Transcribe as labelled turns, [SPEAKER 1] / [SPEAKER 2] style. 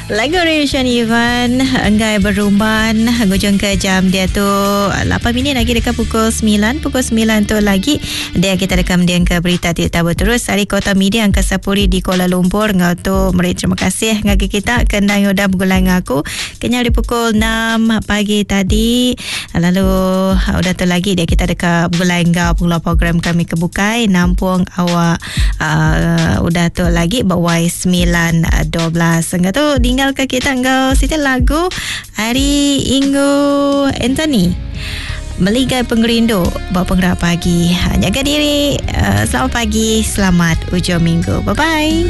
[SPEAKER 1] Lagu Rayhan Ivan Enggai Berumban. Hujung ke jam dia tu 8 minit lagi dekat pukul 9. Pukul 9 tu lagi dia kita rekam dia ke berita tidak berterus dari Kota Media Angkasa Puri di Kuala Lumpur. Ngau tu meri terima kasih ngagi kita kendang udah bergulai ngaku kenyal di pukul 6 pagi tadi. Lalu udah tu lagi dia kita dekat bergulai ngau pengeluar program kami kebukai nampung awak udah tu lagi bawai 9.12. Engkau tu tinggal ke kita engkau situ lagu Hari Inggu Anthony Meligai Pengerindu bawa penggerak pagi. Jaga diri, selamat pagi, selamat ujung minggu. Bye bye.